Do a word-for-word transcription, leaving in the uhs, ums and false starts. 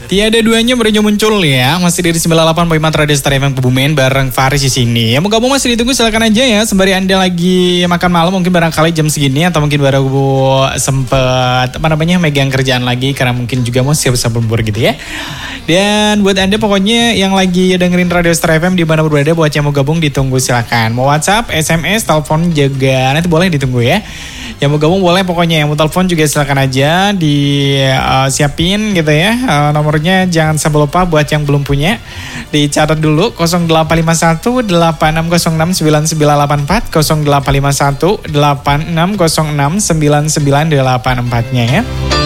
Tiada duanya barunya muncul ya. Masih dari sembilan puluh delapan koma lima Radio Star F M Kebumen bareng Faris di sini. Yang mau gabung masih ditunggu, silakan aja ya. Sembari Anda lagi makan malam mungkin barangkali jam segini, atau mungkin baru sempet apa namanya megang kerjaan lagi karena mungkin juga mau siap-siap lembur gitu ya. Dan buat Anda pokoknya yang lagi dengerin Radio Star F M di mana berada, buat yang mau gabung ditunggu silakan. Mau WhatsApp, S M S, telepon juga nanti boleh ditunggu ya. Yang mau gabung boleh, pokoknya yang mau telepon juga silakan aja di uh, siapin gitu ya. Uh, nomornya jangan sampai lupa, buat yang belum punya dicatat dulu nol delapan lima satu delapan enam nol enam sembilan sembilan delapan empat nol delapan lima satu delapan enam nol enam sembilan sembilan delapan empat nya ya.